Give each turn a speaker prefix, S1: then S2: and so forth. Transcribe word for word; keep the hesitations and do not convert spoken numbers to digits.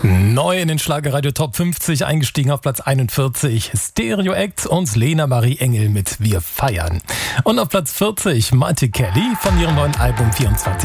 S1: Neu in den Schlagerradio Top fünfzig, eingestiegen auf Platz einundvierzig. Stereo Act und Lena Marie Engel mit Wir feiern. Und auf Platz vierzig Marty Kelly von ihrem neuen Album vierundzwanzig.